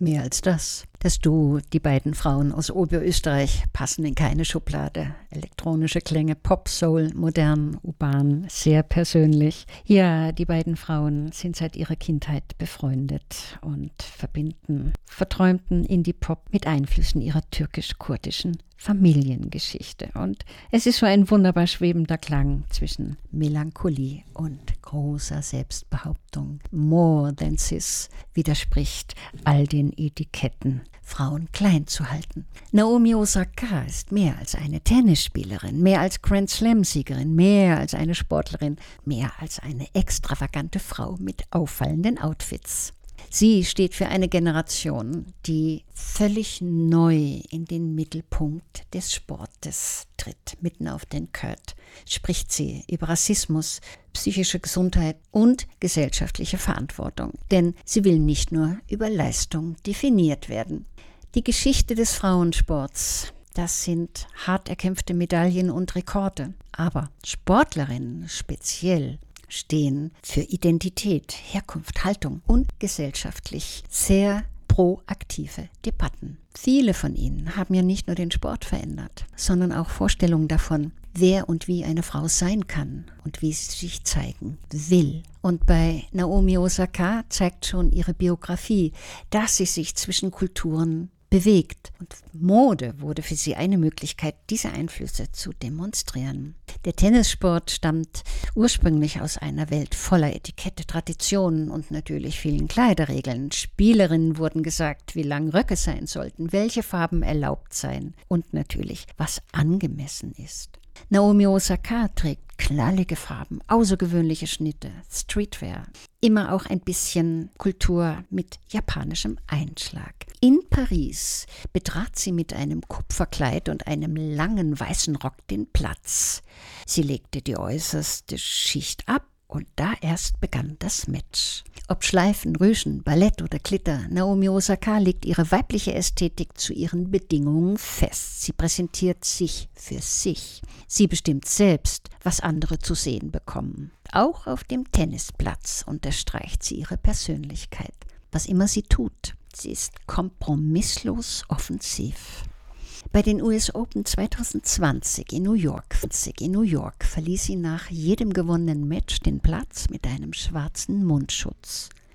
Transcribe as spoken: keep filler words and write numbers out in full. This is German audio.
Mehr als das. Das Duo, die beiden Frauen aus Oberösterreich, passen in keine Schublade. Elektronische Klänge, Pop, Soul, modern, urban, sehr persönlich. Ja, die beiden Frauen sind seit ihrer Kindheit befreundet und verbinden verträumten Indie-Pop mit Einflüssen ihrer türkisch-kurdischen Familiengeschichte. Und es ist so ein wunderbar schwebender Klang zwischen Melancholie und großer Selbstbehauptung. More Than Cis widerspricht all den Etiketten, Frauen klein zu halten. Naomi Osaka ist mehr als eine Tennisspielerin, mehr als Grand Slam-Siegerin, mehr als eine Sportlerin, mehr als eine extravagante Frau mit auffallenden Outfits. Sie steht für eine Generation, die völlig neu in den Mittelpunkt des Sportes tritt. Mitten auf den Court spricht sie über Rassismus, psychische Gesundheit und gesellschaftliche Verantwortung. Denn sie will nicht nur über Leistung definiert werden. Die Geschichte des Frauensports, das sind hart erkämpfte Medaillen und Rekorde. Aber Sportlerinnen speziell stehen für Identität, Herkunft, Haltung und gesellschaftlich sehr proaktive Debatten. Viele von ihnen haben ja nicht nur den Sport verändert, sondern auch Vorstellungen davon, wer und wie eine Frau sein kann und wie sie sich zeigen will. Und bei Naomi Osaka zeigt schon ihre Biografie, dass sie sich zwischen Kulturen bewegt. Und Mode wurde für sie eine Möglichkeit, diese Einflüsse zu demonstrieren. Der Tennissport stammt ursprünglich aus einer Welt voller Etikette, Traditionen und natürlich vielen Kleiderregeln. Spielerinnen wurden gesagt, wie lang Röcke sein sollten, welche Farben erlaubt seien und natürlich, was angemessen ist. Naomi Osaka trägt knallige Farben, außergewöhnliche Schnitte, Streetwear, immer auch ein bisschen Kultur mit japanischem Einschlag. In Paris betrat sie mit einem Kupferkleid und einem langen weißen Rock den Platz. Sie legte die äußerste Schicht ab und da erst begann das Match. Ob Schleifen, Rüschen, Ballett oder Glitter, Naomi Osaka legt ihre weibliche Ästhetik zu ihren Bedingungen fest. Sie präsentiert sich für sich. Sie bestimmt selbst, was andere zu sehen bekommen. Auch auf dem Tennisplatz unterstreicht sie ihre Persönlichkeit. Was immer sie tut, sie ist kompromisslos offensiv. Bei den U S Open zwanzig zwanzig in New York, in New York verließ sie nach jedem gewonnenen Match den Platz mit einem schwarzen Mundschutz.